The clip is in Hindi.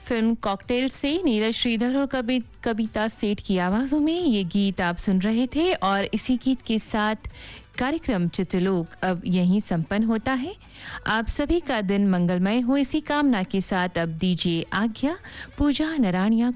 फिल्म कॉकटेल से नीरज श्रीधर और कविता सेठ की आवाज़ों में ये गीत आप सुन रहे थे और इसी गीत के साथ कार्यक्रम चित्रलोक अब यहीं संपन्न होता है। आप सभी का दिन मंगलमय हो इसी कामना के साथ अब दीजिए आज्ञा। पूजा नराणिया